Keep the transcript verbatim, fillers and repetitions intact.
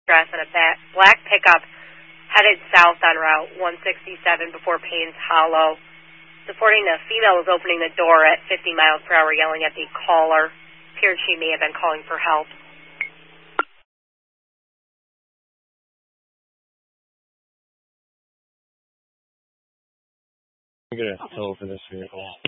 address and a ba- black pickup headed south on Route one sixty-seven before Paynes Hollow. Supporting the female was opening the door at fifty miles per hour, yelling at the caller. Appeared she may have been calling for help. I'm going to tow for this vehicle.